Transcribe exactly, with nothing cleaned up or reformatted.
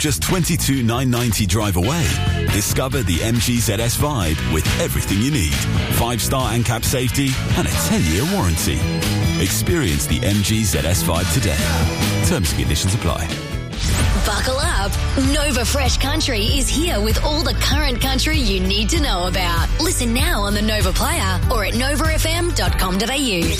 just twenty-two thousand nine hundred ninety drive away. Discover the M G Z S Vibe with everything you need. Five-star ANCAP safety and a ten-year warranty. Experience the M G Z S Vibe today. Terms and conditions apply. Buckle up. Nova Fresh Country is here with all the current country you need to know about. Listen now on the Nova Player or at nova f m dot com dot a u.